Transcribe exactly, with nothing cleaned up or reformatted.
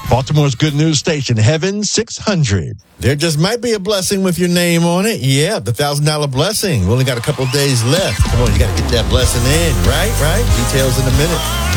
Baltimore's good news station, Heaven six hundred. There just might be a blessing with your name on it. Yeah, the one thousand dollars blessing. We only got a couple days left. Come on, you got to get that blessing in, right? Right? Details in a minute.